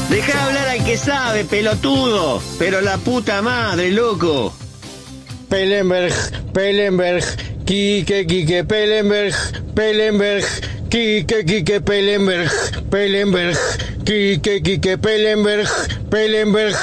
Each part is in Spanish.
Dejá hablar al que sabe, pelotudo. Pero la puta madre, loco. Pellenberg, Kike, Pellenberg, Kike, Pellenberg, Kike, Pellenberg.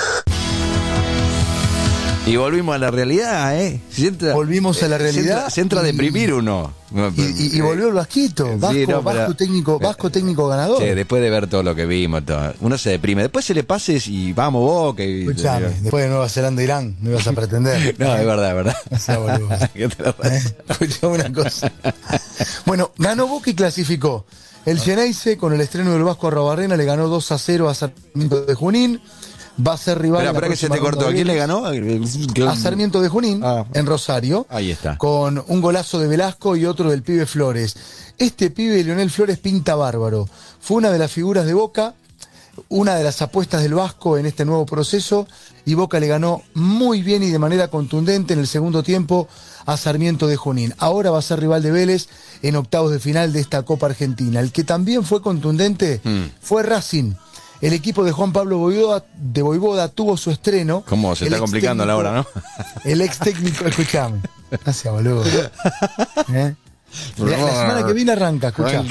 Y volvimos a la realidad, ¿eh? Volvimos a la realidad. Se entra a deprimir uno. Y volvió el Vasquito. Vasco técnico ganador. Sí, después de ver todo lo que vimos, uno se deprime. Después se le pases y vamos Boca. Escuchame, después de Nueva Zelanda Irán, no ibas a pretender. No, es verdad. O sea, boludo. Escuchame una cosa. Bueno, ganó Boca y clasificó. El Xeneize, con el estreno del Vasco Arrobarrena, le ganó 2-0 a Sarmiento de Junín. Va a ser rival. Espera que se te cortó. ¿A quién le ganó? A Sarmiento de Junín, en Rosario. Ahí está. Con un golazo de Velasco y otro del pibe Flores. Este pibe, Leonel Flores, pinta bárbaro. Fue una de las figuras de Boca, una de las apuestas del Vasco en este nuevo proceso. Y Boca le ganó muy bien y de manera contundente en el segundo tiempo a Sarmiento de Junín. Ahora va a ser rival de Vélez en octavos de final de esta Copa Argentina. El que también fue contundente fue Racing. El equipo de Juan Pablo Voivoda tuvo su estreno. ¿Cómo? Se está complicando la hora, ¿no? El ex técnico, escuchame. Gracias, boludo. La semana que viene arranca, escuchá.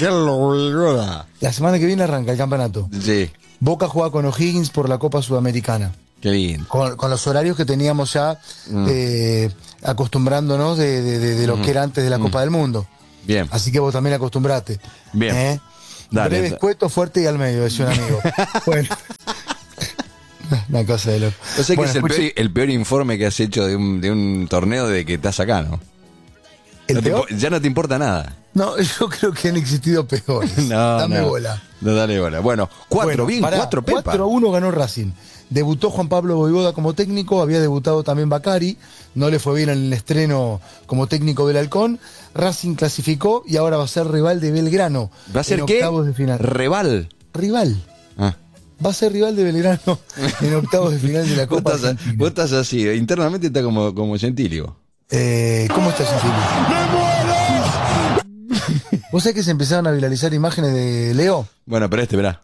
La semana que viene arranca el campeonato. Sí. Boca juega con O'Higgins por la Copa Sudamericana. Qué bien. Con los horarios que teníamos ya acostumbrándonos de lo que era antes de la Copa del Mundo. Bien. Así que vos también acostumbrate. Bien. Dale, breve, escueto, fuerte y al medio, decía un amigo. Bueno. Una cosa de loco. Yo sé que es el peor informe que has hecho de un torneo de que estás acá, ¿no? Ya no te importa nada. No, yo creo que han existido peores. Dame bola. No, dale bola. Bueno, 4 Pepa. 4-1 ganó Racing. Debutó Juan Pablo Voivoda como técnico, había debutado también Bacari, no le fue bien en el estreno como técnico del Halcón. Racing clasificó y ahora va a ser rival de Belgrano. ¿Va a ser qué? Octavos de final. Rival. Va a ser rival de Belgrano en octavos de final de la Copa Argentina. Vos estás así, internamente está como Gentilio. ¿Cómo estás, Gentilio? ¡Me muero! ¿Vos sabés que se empezaron a viralizar imágenes de Leo? Bueno, pero verá.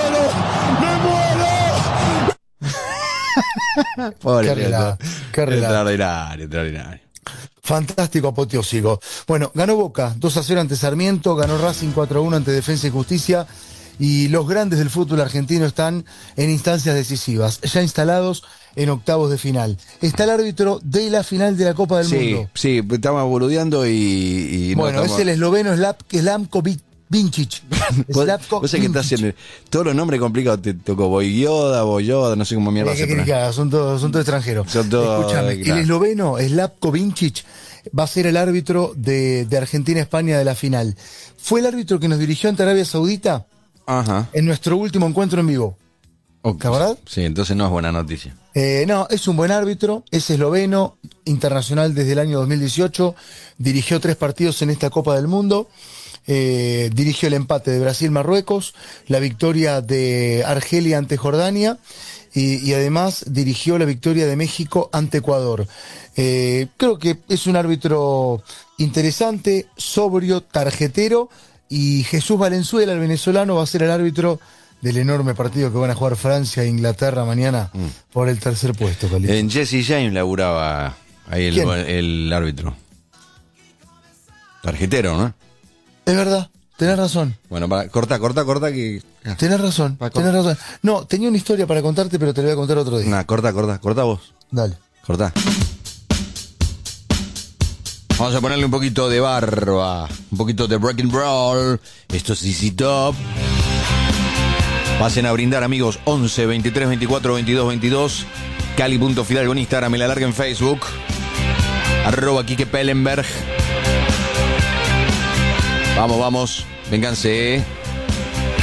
Qué relato. Extraordinario. Fantástico, apoteósico. Bueno, ganó Boca 2-0 ante Sarmiento, ganó Racing 4-1 ante Defensa y Justicia. Y los grandes del fútbol argentino están en instancias decisivas, ya instalados en octavos de final. Está el árbitro de la final de la Copa del Mundo. Sí, estamos boludeando y bueno, no es el esloveno Slavko Vincic. Vos sabés que está haciendo todos los nombres complicados. Te tocó Boyoda, no sé cómo mierda se pronuncia. Son todos extranjeros. Escúchame, el esloveno Slavko Vincic va a ser el árbitro de Argentina-España de la final. Fue el árbitro que nos dirigió ante Arabia Saudita en nuestro último encuentro en vivo. Okay. ¿Verdad? Sí, entonces no es buena noticia. No, es un buen árbitro, es esloveno, internacional desde el año 2018, dirigió 3 partidos en esta Copa del Mundo. Dirigió el empate de Brasil-Marruecos, la victoria de Argelia ante Jordania y además dirigió la victoria de México ante Ecuador. Creo que es un árbitro interesante, sobrio, tarjetero, y Jesús Valenzuela, el venezolano, va a ser el árbitro del enorme partido que van a jugar Francia e Inglaterra mañana por el tercer puesto. Calito. En Jesse James laburaba ahí el árbitro. Tarjetero, ¿no? Es verdad, tenés razón. Bueno, corta que... Tenés razón. No, tenía una historia para contarte, pero te la voy a contar otro día. Nah, corta vos. Dale. Corta. Vamos a ponerle un poquito de barba, un poquito de rock and roll. Esto es ZZ Top. Pasen a brindar, amigos. 11 23 24 22 22. Cali.Fidalgo en Instagram y la larga en Facebook. @Kike Pellenberg. Vamos, vénganse.